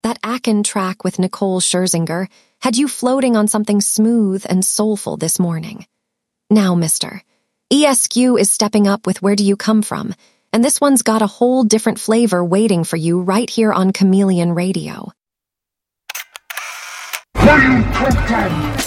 that Akin track with Nicole Scherzinger had you floating on something smooth and soulful this morning. Now, mister, ESQ is stepping up with Where Do You Come From, and this one's got a whole different flavor waiting for you right here on Chameleon Radio. Volume 10.